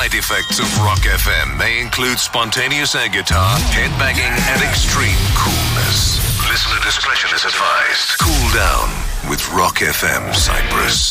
side effects of Rock FM may include spontaneous air guitar, headbanging, and extreme coolness. Listener discretion is advised. Cool down with Rock FM Cyprus.